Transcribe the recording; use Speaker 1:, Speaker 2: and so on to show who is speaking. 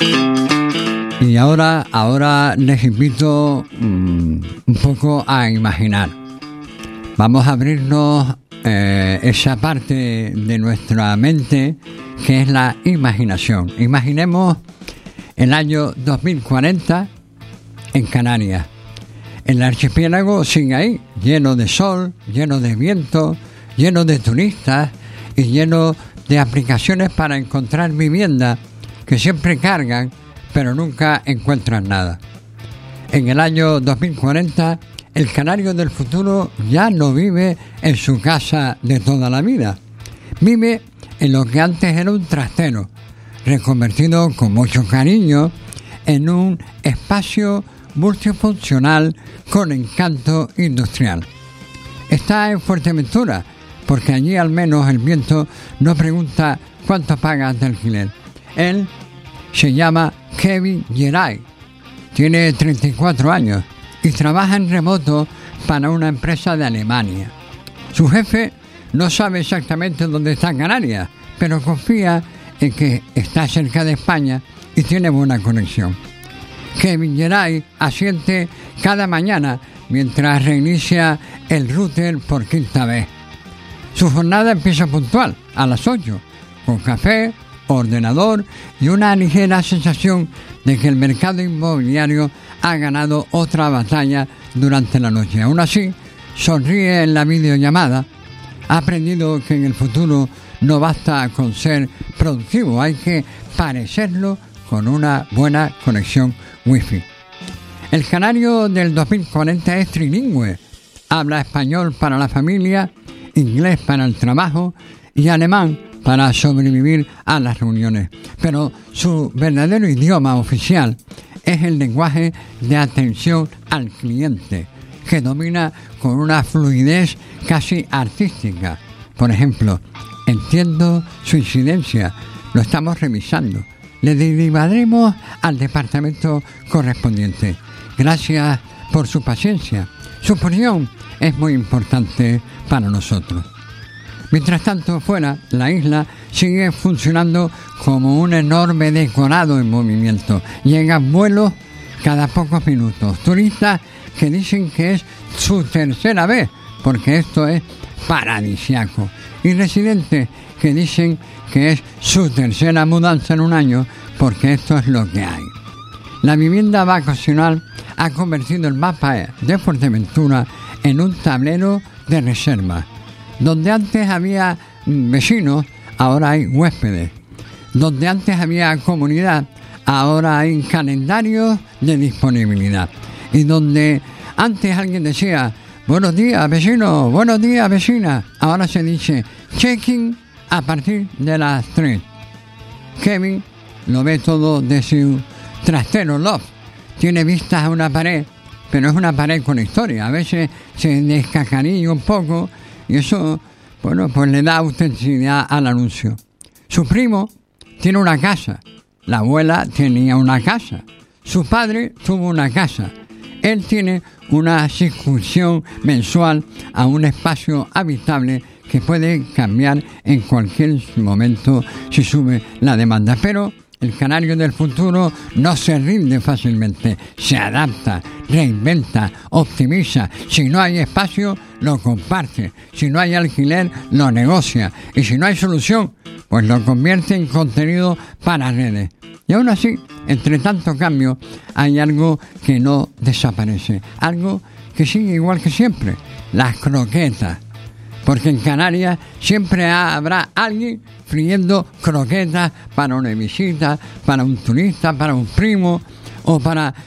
Speaker 1: Y ahora les invito un poco a imaginar. Vamos a abrirnos esa parte de nuestra mente que es la imaginación. Imaginemos el año 2040 en Canarias. El archipiélago sigue ahí, lleno de sol, lleno de viento, lleno de turistas y lleno de aplicaciones para encontrar vivienda que siempre cargan, pero nunca encuentran nada. En el año 2040, el canario del futuro ya no vive en su casa de toda la vida. Vive en lo que antes era un trastero, reconvertido con mucho cariño en un espacio multifuncional con encanto industrial. Está en Fuerteventura, porque allí al menos el viento no pregunta cuánto pagas de alquiler. Él se llama Kevin Geray, tiene 34 años y trabaja en remoto para una empresa de Alemania. Su jefe no sabe exactamente dónde está Canarias, pero confía en que está cerca de España y tiene buena conexión. Kevin Geray asiente cada mañana mientras reinicia el router por quinta vez. Su jornada empieza puntual, a las 8, con café, ordenador y una ligera sensación de que el mercado inmobiliario ha ganado otra batalla durante la noche. Aún así, sonríe en la videollamada. Ha aprendido que en el futuro no basta con ser productivo, hay que parecerlo con una buena conexión Wi-Fi. El canario del 2040 es trilingüe. Habla español para la familia, inglés para el trabajo y alemán para sobrevivir a las reuniones. Pero su verdadero idioma oficial es el lenguaje de atención al cliente, que domina con una fluidez casi artística. Por ejemplo, entiendo su incidencia, lo estamos revisando. Le derivaremos al departamento correspondiente. Gracias por su paciencia. Su opinión es muy importante para nosotros. Mientras tanto, fuera, la isla sigue funcionando como un enorme decorado en movimiento. Llegan vuelos cada pocos minutos. Turistas que dicen que es su tercera vez, porque esto es paradisíaco. Y residentes que dicen que es su tercera mudanza en un año, porque esto es lo que hay. La vivienda vacacional ha convertido el mapa de Fuerteventura en un tablero de reservas. Donde antes había vecinos, ahora hay huéspedes. Donde antes había comunidad, ahora hay calendarios de disponibilidad. Y donde antes alguien decía, buenos días vecino, buenos días vecina, ahora se dice check-in a partir de las 3. Kevin lo ve todo de su trastero loft. Tiene vistas a una pared, pero es una pared con historia. A veces se descacarilla un poco y eso, bueno, pues le da autenticidad al anuncio. Su primo tiene una casa. La abuela tenía una casa. Su padre tuvo una casa. Él tiene una suscripción mensual a un espacio habitable que puede cambiar en cualquier momento si sube la demanda. Pero el canario del futuro no se rinde fácilmente, se adapta, reinventa, optimiza. Si no hay espacio, lo comparte. Si no hay alquiler, lo negocia. Y si no hay solución, pues lo convierte en contenido para redes. Y aún así, entre tanto cambio, hay algo que no desaparece. Algo que sigue igual que siempre. Las croquetas. Porque en Canarias siempre habrá alguien friendo croquetas para una visita, para un turista, para un primo o para